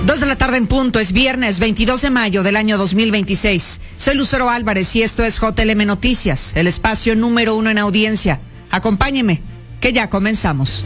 2 de la tarde en punto, es viernes 22 de mayo del año 2026. Soy Lucero Álvarez y esto es JLM Noticias, el espacio número 1 en audiencia. Acompáñeme, que ya comenzamos.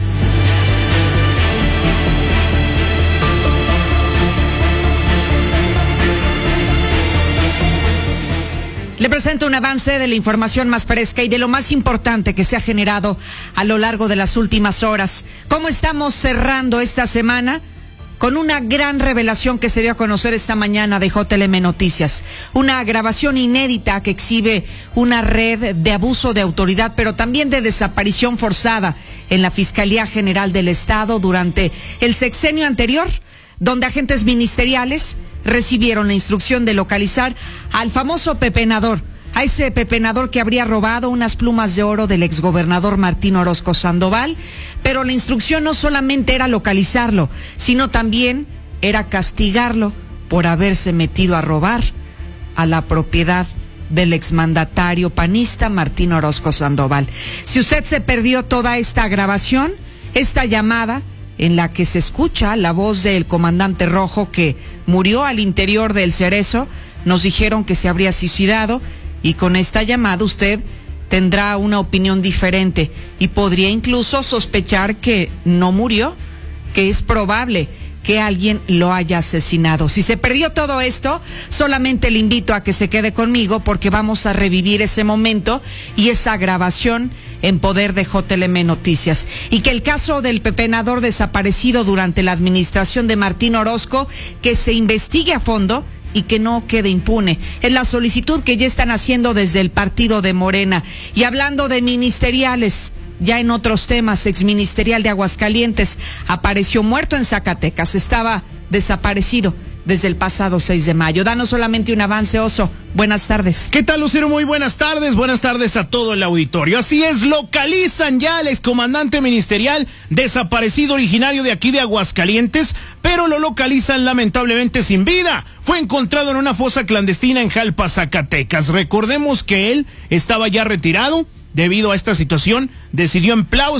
Le presento un avance de la información más fresca y de lo más importante que se ha generado a lo largo de las últimas horas. ¿Cómo estamos cerrando esta semana? Con una gran revelación que se dio a conocer esta mañana de JLM Noticias. Una grabación inédita que exhibe una red de abuso de autoridad, pero también de desaparición forzada en la Fiscalía General del Estado durante el sexenio anterior, donde agentes ministeriales recibieron la instrucción de localizar al famoso pepenador, a ese pepenador que habría robado unas plumas de oro del exgobernador Martín Orozco Sandoval, pero la instrucción no solamente era localizarlo, sino también era castigarlo por haberse metido a robar a la propiedad del exmandatario panista Martín Orozco Sandoval. Si usted se perdió toda esta grabación, esta llamada en la que se escucha la voz del comandante Rojo que murió al interior del Cerezo, nos dijeron que se habría suicidado, y con esta llamada usted tendrá una opinión diferente y podría incluso sospechar que no murió, que es probable que alguien lo haya asesinado. Si se perdió todo esto, solamente le invito a que se quede conmigo porque vamos a revivir ese momento y esa grabación en poder de JLM Noticias. Y que el caso del pepenador desaparecido durante la administración de Martín Orozco, que se investigue a fondo y que no quede impune. Es la solicitud que ya están haciendo desde el partido de Morena. Y hablando de ministeriales, ya en otros temas, exministerial de Aguascalientes apareció muerto en Zacatecas, estaba desaparecido desde el pasado 6 de mayo. Danos solamente un avance, Oso. Buenas tardes. ¿Qué tal, Lucero? Muy buenas tardes a todo el auditorio. Así es, localizan ya al excomandante ministerial desaparecido originario de aquí de Aguascalientes, pero lo localizan lamentablemente sin vida. Fue encontrado en una fosa clandestina en Jalpa, Zacatecas. Recordemos que él estaba ya retirado. Debido a esta situación, decidió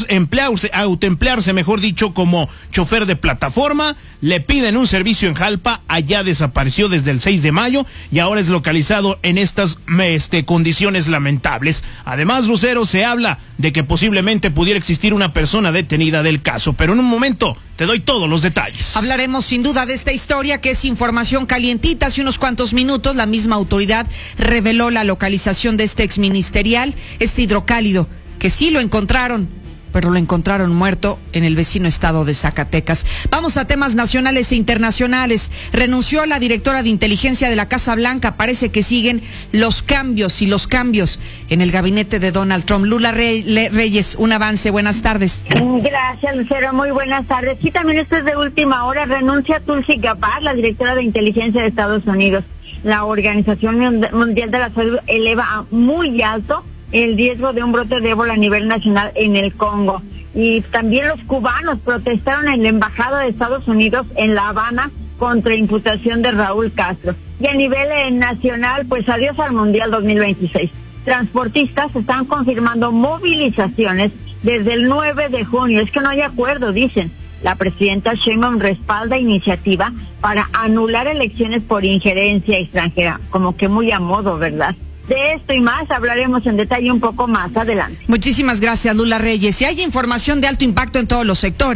autoemplearse, mejor dicho, como chofer de plataforma. Le piden un servicio en Jalpa, allá desapareció desde el 6 de mayo y ahora es localizado en estas condiciones lamentables. Además, Lucero, se habla de que posiblemente pudiera existir una persona detenida del caso, pero en un momento te doy todos los detalles. Hablaremos sin duda de esta historia, que es información calientita. Hace unos cuantos minutos la misma autoridad reveló la localización de este exministerial, este hidrocálido, que sí lo encontraron, pero lo encontraron muerto en el vecino estado de Zacatecas. Vamos a temas nacionales e internacionales. Renunció la directora de inteligencia de la Casa Blanca. Parece que siguen los cambios en el gabinete de Donald Trump. Lula Reyes, un avance. Buenas tardes. Gracias, Lucero. Muy buenas tardes. Sí, también esto es de última hora. Renuncia Tulsi Gabbard, la directora de inteligencia de Estados Unidos. La Organización Mundial de la Salud eleva a muy alto el riesgo de un brote de ébola a nivel nacional en el Congo. Y también los cubanos protestaron en la embajada de Estados Unidos en La Habana contra imputación de Raúl Castro. Y a nivel nacional, pues adiós al Mundial 2026. Transportistas están confirmando movilizaciones desde el 9 de junio. Es que no hay acuerdo, dicen. La presidenta Sheinbaum respalda iniciativa para anular elecciones por injerencia extranjera. Como que muy a modo, ¿verdad? De esto y más hablaremos en detalle un poco más adelante. Muchísimas gracias, Lula Reyes. Y hay información de alto impacto en todos los sectores.